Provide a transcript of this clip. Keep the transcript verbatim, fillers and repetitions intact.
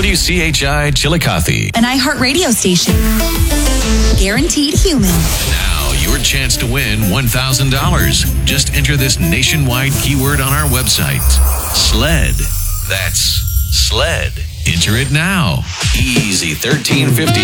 W C H I Chillicothe. An iHeart radio station. Guaranteed human. Now, your chance to win one thousand dollars. Just enter this nationwide keyword on our website. SLED. That's SLED. Enter it now. Easy. thirteen fifty